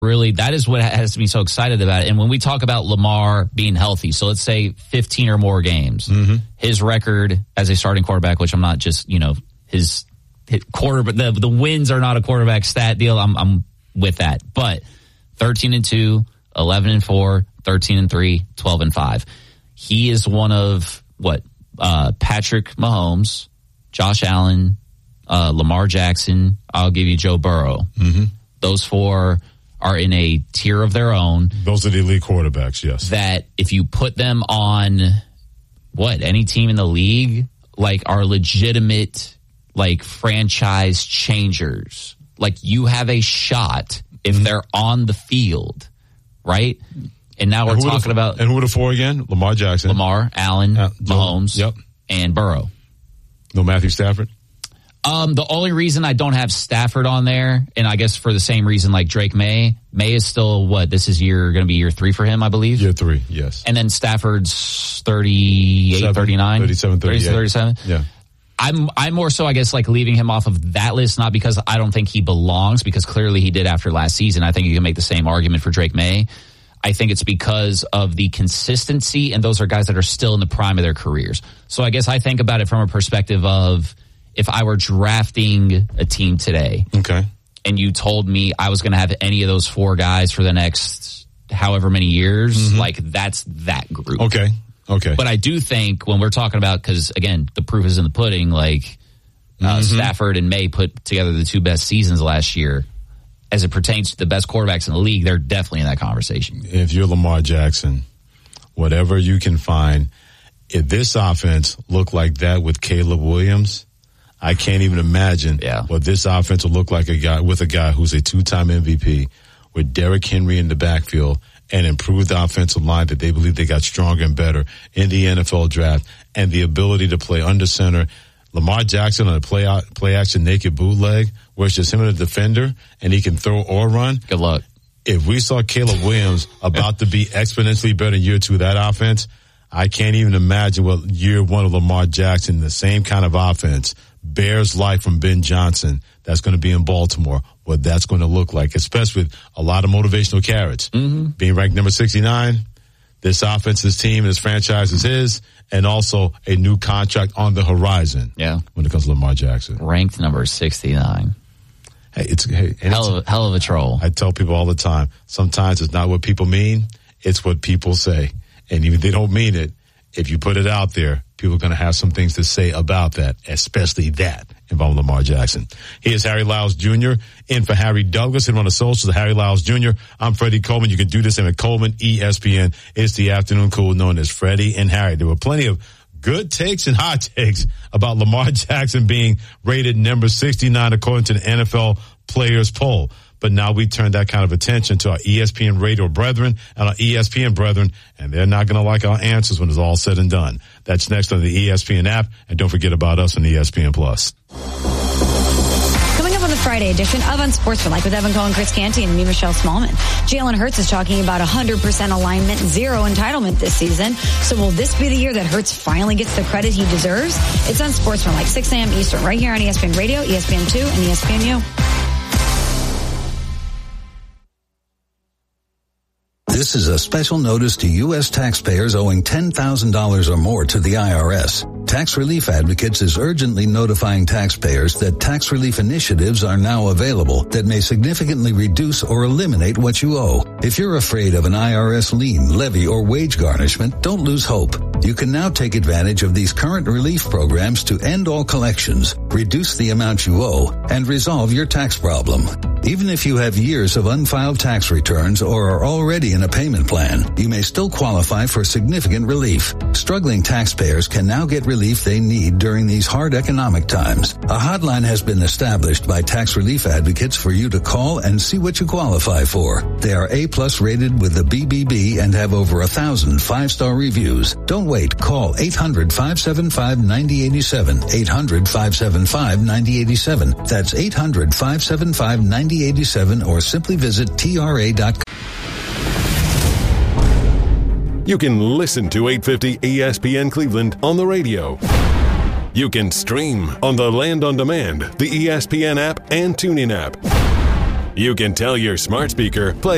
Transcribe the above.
Really, that is what has me so excited about it. And when we talk about Lamar being healthy, so let's say 15 or more games, his record as a starting quarterback, which I'm not just, his quarterback, the wins are not a quarterback stat deal. I'm with that. But 13-2, 11-4, 13-3, 12-5. He is one of Patrick Mahomes, Josh Allen, Lamar Jackson. I'll give you Joe Burrow. Those four are in a tier of their own. Those are the elite quarterbacks, yes. That if you put them on any team in the league, are legitimate franchise changers. You have a shot if they're on the field, right? And now we're talking about... And who are the four again? Lamar Jackson. Lamar, Allen, Mahomes, and Burrow. No Matthew Stafford? The only reason I don't have Stafford on there, and I guess for the same reason Drake May is still this is going to be year 3 for him, I believe. Year 3, yes. And then Stafford's 38, 39. 37, 38. 37. Yeah. I'm more so, I guess, leaving him off of that list, not because I don't think he belongs, because clearly he did after last season. I think you can make the same argument for Drake May. I think it's because of the consistency, and those are guys that are still in the prime of their careers. So I guess I think about it from a perspective of, if I were drafting a team today, okay, and you told me I was going to have any of those four guys for the next however many years, that's that group. Okay. But I do think when we're talking about, because again, the proof is in the pudding, Stafford and May put together the two best seasons last year. As it pertains to the best quarterbacks in the league, they're definitely in that conversation. If you're Lamar Jackson, whatever you can find, if this offense looked like that with Caleb Williams, I can't even imagine what this offense will look like a guy who's a 2-time MVP, with Derrick Henry in the backfield, and improved offensive line that they believe they got stronger and better in the NFL draft, and the ability to play under center. Lamar Jackson on a play action naked bootleg, where it's just him and a defender, and he can throw or run. Good luck. If we saw Caleb Williams about to be exponentially better in year 2 of that offense, I can't even imagine what year 1 of Lamar Jackson, the same kind of offense, bears life from Ben Johnson, that's going to be in Baltimore, what that's going to look like, especially with a lot of motivational carrots. Being ranked number 69, this offense, this team, this franchise is his, and also a new contract on the horizon. Yeah, when it comes to Lamar Jackson, ranked number 69. Hell of a troll. I tell people all the time, sometimes it's not what people mean, it's what people say. And even if they don't mean it, if you put it out there, people are going to have some things to say about that, especially that involving Lamar Jackson. Here's Harry Lyles Jr. in for Harry Douglas. Hit him on the socials, Harry Lyles Jr. I'm Freddie Coleman. You can do this at Coleman, ESPN. It's the afternoon cool known as Freddie and Harry. There were plenty of good takes and hot takes about Lamar Jackson being rated number 69 according to the NFL Players Poll. But now we turn that kind of attention to our ESPN radio brethren and our ESPN brethren, and they're not going to like our answers when it's all said and done. That's next on the ESPN app, and don't forget about us on ESPN Plus. Coming up on the Friday edition of Unsportsmanlike with Evan Cohen, Chris Canty, and me, Michelle Smallman. Jalen Hurts is talking about 100% alignment, 0 entitlement this season. So will this be the year that Hurts finally gets the credit he deserves? It's Unsportsmanlike, 6 a.m. Eastern, right here on ESPN Radio, ESPN2, and ESPNU. This is a special notice to U.S. taxpayers owing $10,000 or more to the IRS. Tax Relief Advocates is urgently notifying taxpayers that tax relief initiatives are now available that may significantly reduce or eliminate what you owe. If you're afraid of an IRS lien, levy, or wage garnishment, don't lose hope. You can now take advantage of these current relief programs to end all collections, reduce the amount you owe, and resolve your tax problem. Even if you have years of unfiled tax returns or are already in a payment plan, you may still qualify for significant relief. Struggling taxpayers can now get relief they need during these hard economic times. A hotline has been established by Tax Relief Advocates for you to call and see what you qualify for. They are A+ rated with the BBB and have over 1,000 5-star reviews. Don't wait. Call 800-575-9087. 800-575-9087. That's 800-575-9087, or simply visit TRA.com. You can listen to 850 ESPN Cleveland on the radio. You can stream on the Land on Demand, the ESPN app, and TuneIn app. You can tell your smart speaker, play